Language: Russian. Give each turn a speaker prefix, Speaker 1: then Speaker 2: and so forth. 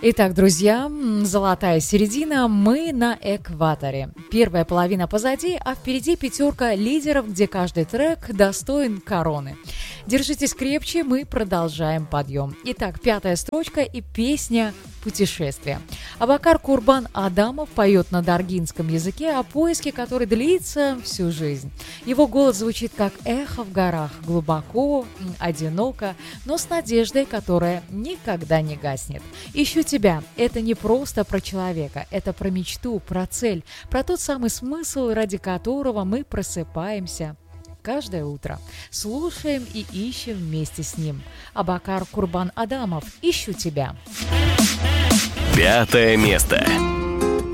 Speaker 1: Итак, друзья, золотая середина, мы на экваторе. Первая половина позади, а впереди пятерка лидеров, где каждый трек достоин короны. Держитесь крепче, мы продолжаем подъем. Итак, пятая строчка и песня «Путешествие». Абакар Курбан Адамов поет на даргинском языке о поиске, который длится всю жизнь. Его голос звучит как эхо в горах, глубоко, одиноко, но с надеждой, которая никогда не гаснет. «Ищу тебя» — это не просто про человека, это про мечту, про цель, про тот самый смысл, ради которого мы просыпаемся каждое утро. Слушаем и ищем вместе с ним. Абакар Курбан Адамов, «Ищу тебя».
Speaker 2: 5 место.